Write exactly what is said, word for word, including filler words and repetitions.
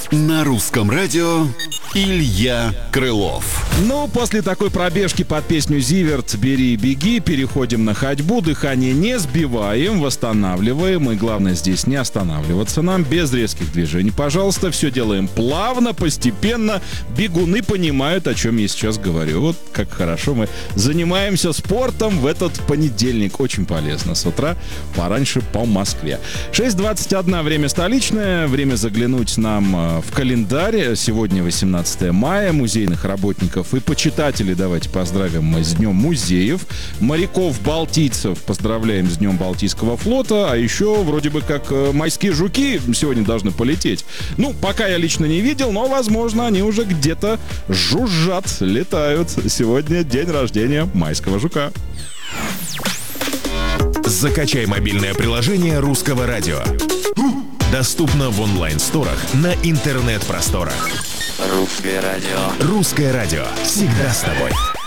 На русском радио Илья Крылов. Ну, после такой пробежки под песню «Зиверт, бери и беги» переходим на ходьбу, дыхание не сбиваем, восстанавливаем, и главное здесь не останавливаться нам, без резких движений. Пожалуйста, все делаем плавно, постепенно. Бегуны понимают, о чем я сейчас говорю. Вот как хорошо мы занимаемся спортом в этот понедельник. Очень полезно с утра, пораньше по Москве. шесть двадцать один, время столичное, время заглянуть нам в календарь. Сегодня восемнадцатое мая, музейных работников и почитателей давайте поздравим мы с Днем музеев. Моряков-балтийцев поздравляем с Днем Балтийского флота, а еще вроде бы как майские жуки сегодня должны полететь. Ну, пока я лично не видел, но, возможно, они уже где-то жужжат, летают. Сегодня день рождения майского жука. Закачай мобильное приложение «Русского радио». Доступно в онлайн-сторах на интернет-просторах. Русское радио. «Русское радио». Всегда с тобой.